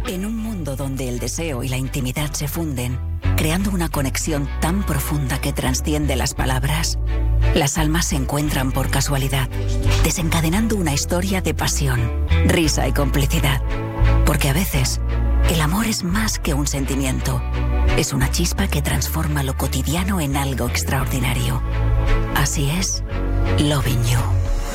En un mundo donde el deseo y la intimidad se funden, creando una conexión tan profunda que trasciende las palabras, las almas se encuentran por casualidad, desencadenando una historia de pasión, risa y complicidad. Porque a veces, el amor es más que un sentimiento. Es una chispa que transforma lo cotidiano en algo extraordinario. Así es, Loving You.